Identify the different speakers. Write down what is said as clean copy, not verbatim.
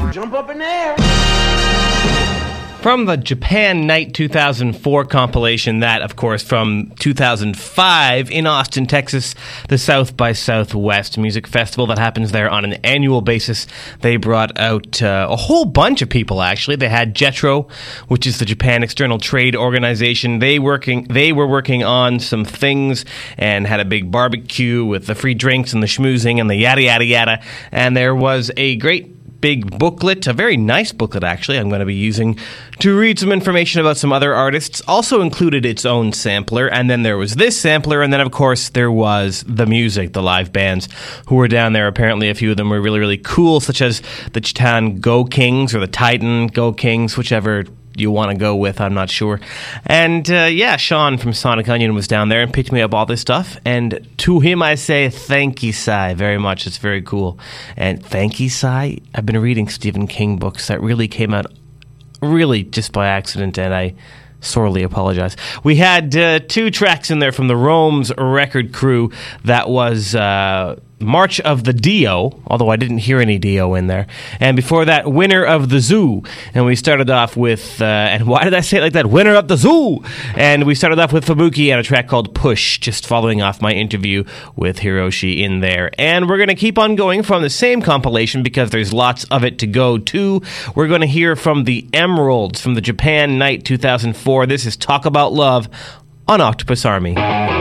Speaker 1: Jump up in the air.
Speaker 2: From the Japan Night 2004 compilation, that, of course, from 2005 in Austin, Texas, the South by Southwest music festival that happens there on an annual basis. They brought out a whole bunch of people, actually. They had JETRO, which is the Japan External Trade Organization. They were working on some things and had a big barbecue with the free drinks and the schmoozing and the yada, yada, yada. And there was a great big booklet, a very nice booklet, actually, I'm going to be using to read some information about some other artists. Also included its own sampler, and then there was this sampler, and then, of course, there was the music, the live bands who were down there. Apparently, a few of them were really, really cool, such as the Chitan Go Kings or the Titan Go Kings, whichever you want to go with, I'm not sure. And Sean from Sonic Onion was down there and picked me up all this stuff, and to him I say thank you, Sai, very much. It's very cool. And thank you, Sai. I've been reading Stephen King books that really came out really just by accident, and I sorely apologize. We had 2 tracks in there from the Rome's record crew. That was March of the Dio, although I didn't hear any Dio in there. And before that, Winner of the Zoo. And we started off with, and why did I say it like that? Winner of the Zoo! And we started off with Fubuki and a track called Push, just following off my interview with Hiroshi in there. And we're going to keep on going from the same compilation because there's lots of it to go to. We're going to hear from the Emeralds from the Japan Night 2004. This is Talk About Love on Octopus Army.